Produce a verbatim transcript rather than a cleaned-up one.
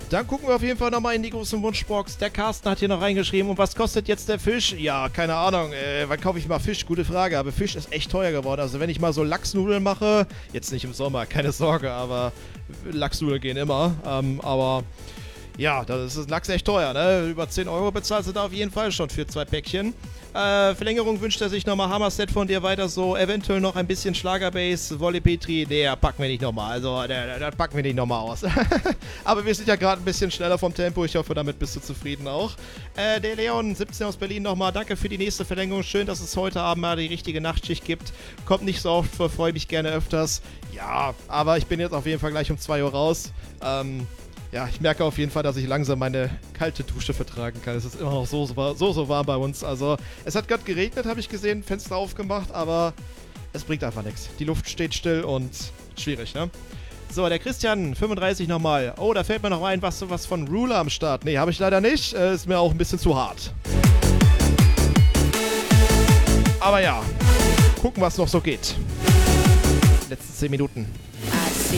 Dann gucken wir auf jeden Fall nochmal in die große Wunschbox. Der Carsten hat hier noch reingeschrieben. Und was kostet jetzt der Fisch? Ja, keine Ahnung. Äh, wann kaufe ich mal Fisch? Gute Frage. Aber Fisch ist echt teuer geworden. Also wenn ich mal so Lachsnudeln mache, jetzt nicht im Sommer, keine Sorge, aber Lachsnudeln gehen immer. Ähm, aber ja, das ist Lachs echt teuer, ne? Über zehn Euro bezahlst du da auf jeden Fall schon für zwei Päckchen. Äh, Verlängerung wünscht er sich nochmal. Hammerset von dir weiter so. Eventuell noch ein bisschen Schlagerbase. Wolle Petri, der packen wir nicht nochmal. Also, der, der packen wir nicht nochmal aus. Aber wir sind ja gerade ein bisschen schneller vom Tempo. Ich hoffe, damit bist du zufrieden auch. Äh, der Leon, siebzehn aus Berlin nochmal. Danke für die nächste Verlängerung. Schön, dass es heute Abend mal die richtige Nachtschicht gibt. Kommt nicht so oft vor, freue mich gerne öfters. Ja, aber ich bin jetzt auf jeden Fall gleich um zwei Uhr raus. Ähm... Ja, ich merke auf jeden Fall, dass ich langsam meine kalte Dusche vertragen kann. Es ist immer noch so, so, so, so warm bei uns. Also, es hat gerade geregnet, habe ich gesehen, Fenster aufgemacht, aber es bringt einfach nichts. Die Luft steht still und schwierig, ne? So, der Christian, fünfunddreißig nochmal. Oh, da fällt mir noch ein, was, was von Ruler am Start. Nee, habe ich leider nicht. Äh, ist mir auch ein bisschen zu hart. Aber ja, gucken, was noch so geht. Letzten zehn Minuten.